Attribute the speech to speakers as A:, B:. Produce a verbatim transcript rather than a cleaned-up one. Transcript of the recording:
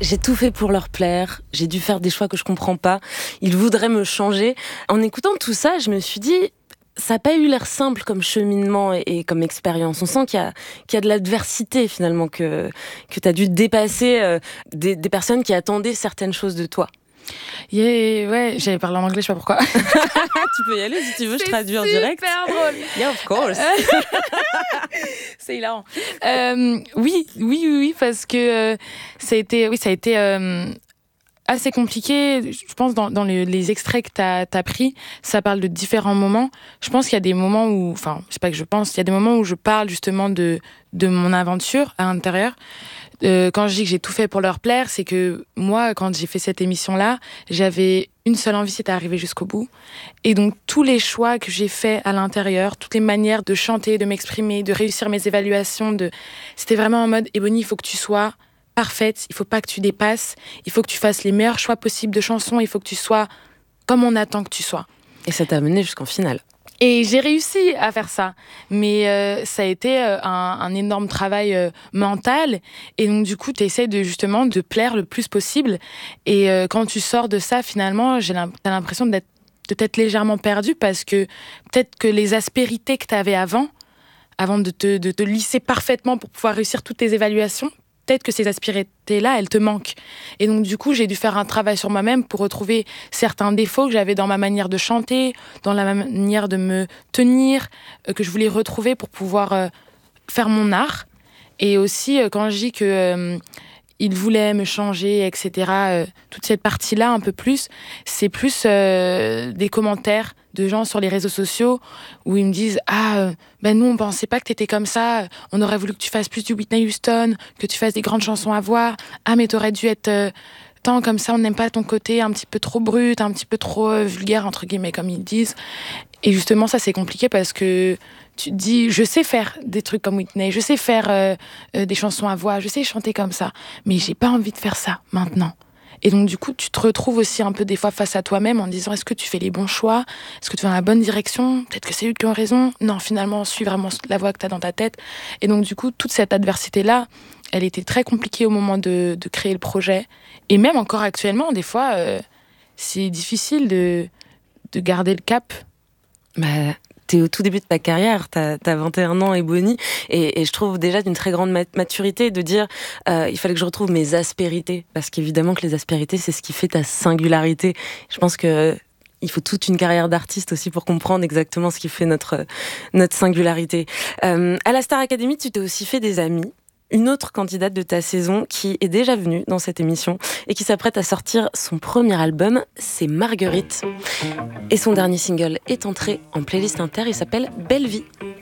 A: J'ai tout fait pour leur plaire, j'ai dû faire des choix que je comprends pas, ils voudraient me changer. En écoutant tout ça, je me suis dit, ça n'a pas eu l'air simple comme cheminement et, et comme expérience. On sent qu'il y a, qu'il y a de l'adversité finalement, que, que tu as dû dépasser euh, des, des personnes qui attendaient certaines choses de toi.
B: Yeah, ouais, j'avais parlé en anglais, je sais pas pourquoi.
A: Tu peux y aller si tu veux, je traduis en direct.
B: C'est super drôle.
A: Yeah, of course.
B: C'est hilarant. Euh, oui, oui, oui, oui, parce que euh, ça a été, oui, ça a été euh, assez compliqué. Je pense dans, dans les, les extraits que t'as, t'as pris, ça parle de différents moments. Je pense qu'il y a des moments où, enfin, c'est pas que je pense, il y a des moments où je parle justement de de mon aventure à l'intérieur. Euh, quand je dis que j'ai tout fait pour leur plaire, c'est que moi, quand j'ai fait cette émission-là, j'avais une seule envie, c'était d'arriver jusqu'au bout. Et donc, tous les choix que j'ai faits à l'intérieur, toutes les manières de chanter, de m'exprimer, de réussir mes évaluations, de... c'était vraiment en mode, Ebony, il faut que tu sois parfaite, il faut pas que tu dépasses, il faut que tu fasses les meilleurs choix possibles de chansons, il faut que tu sois comme on attend que tu sois.
A: Et ça t'a amené jusqu'en finale.
B: Et j'ai réussi à faire ça, mais euh, ça a été euh, un, un énorme travail euh, mental. Et donc du coup, tu essaies de justement de plaire le plus possible. Et euh, quand tu sors de ça, finalement, j'ai l'impression d'être de t'être légèrement perdu parce que peut-être que les aspérités que tu avais avant, avant de te, de te lisser parfaitement pour pouvoir réussir toutes tes évaluations, peut-être que ces aspérités-là, elles te manquent. Et donc, du coup, j'ai dû faire un travail sur moi-même pour retrouver certains défauts que j'avais dans ma manière de chanter, dans la manière de me tenir, euh, que je voulais retrouver pour pouvoir euh, faire mon art. Et aussi, euh, quand je dis que euh, il voulait me changer, et cetera, euh, toute cette partie-là, un peu plus, c'est plus euh, des commentaires de gens sur les réseaux sociaux où ils me disent « Ah, euh, ben nous, on pensait pas que t'étais comme ça. On aurait voulu que tu fasses plus du Whitney Houston, que tu fasses des grandes chansons à voix. Ah, mais t'aurais dû être euh, tant comme ça. On n'aime pas ton côté un petit peu trop brut, un petit peu trop euh, vulgaire, entre guillemets, comme ils disent. » Et justement, ça, c'est compliqué parce que tu te dis « Je sais faire des trucs comme Whitney. Je sais faire euh, euh, des chansons à voix. Je sais chanter comme ça. Mais j'ai pas envie de faire ça maintenant. » Et donc, du coup, tu te retrouves aussi un peu des fois face à toi-même en disant « Est-ce que tu fais les bons choix ? Est-ce que tu vas dans la bonne direction ? Peut-être que c'est eux qui ont raison. Non, finalement, suis vraiment la voix que tu as dans ta tête. » Et donc, du coup, toute cette adversité-là, elle était très compliquée au moment de, de créer le projet. Et même encore actuellement, des fois, euh, c'est difficile de, de garder le cap.
A: Bah... T'es au tout début de ta carrière, t'as, t'as vingt et un ans, Ebony, et, et je trouve déjà d'une très grande maturité de dire euh, il fallait que je retrouve mes aspérités, parce qu'évidemment que les aspérités, c'est ce qui fait ta singularité. Je pense que il faut toute une carrière d'artiste aussi pour comprendre exactement ce qui fait notre, notre singularité. Euh, à la Star Academy, tu t'es aussi fait des amis. Une autre candidate de ta saison qui est déjà venue dans cette émission et qui s'apprête à sortir son premier album, c'est Marguerite. Et son dernier single est entré en playlist Inter, il s'appelle Belle Vie.